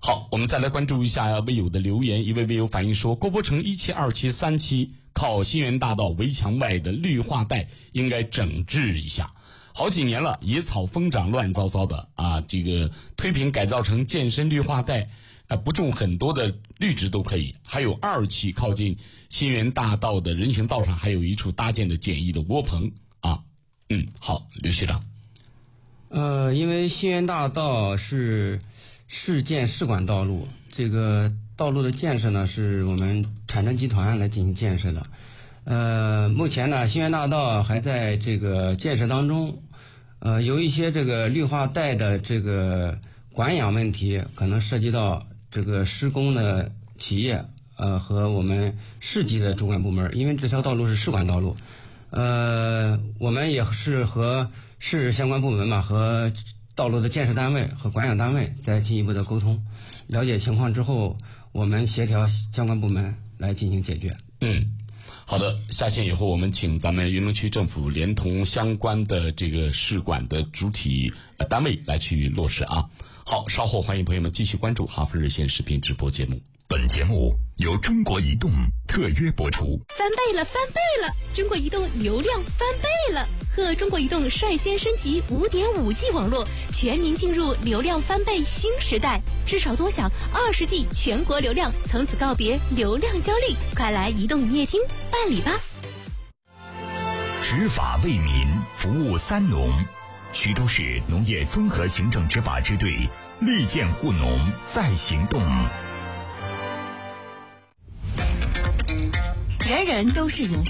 好，我们再来关注一下微友的留言。一位微友反映说，郭伯城1期、2期、3期靠新源大道围墙外的绿化带应该整治一下。好几年了，野草疯长，乱糟糟的啊！这个推平改造成健身绿化带，不种很多的绿植都可以。还有2期靠近新源大道的人行道上，还有一处搭建的简易的窝棚啊。好，刘学长。 因为新源大道是市建市管道路，这个道路的建设呢是我们产城集团来进行建设的。目前呢，新源大道还在这个建设当中，有一些这个绿化带的这个管养问题，可能涉及到这个施工的企业和我们市级的主管部门，因为这条道路是市管道路，我们也是和市相关部门嘛，和道路的建设单位和管养单位再进一步的沟通，了解情况之后，我们协调相关部门来进行解决。 好的，下线以后我们请咱们云龙区政府连同相关的这个市管的主体单位来去落实啊。好，稍后欢迎朋友们继续关注哈佛热线视频直播节目。 本节目由中国移动特约播出。 翻倍了，翻倍了！中国移动流量翻倍了，和中国移动率先升级 5.5G 网络，全民进入流量翻倍新时代。至少多享20G 全国流量，从此告别流量焦虑，快来移动营业厅办理吧。 执法为民，服务三农。徐州市农业综合行政执法支队利剑护农在行动。 人人都是赢